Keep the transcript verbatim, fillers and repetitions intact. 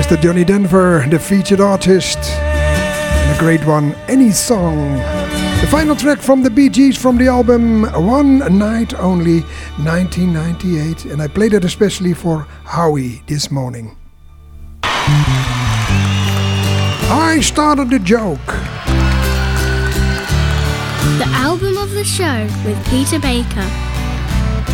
Mister Johnny Denver, the featured artist. And a great one, Any Song. The final track from the Bee Gees from the album One Night Only, nineteen ninety-eight. And I played it especially for Howie this morning. I started the joke. The album of the show with Peter Baker.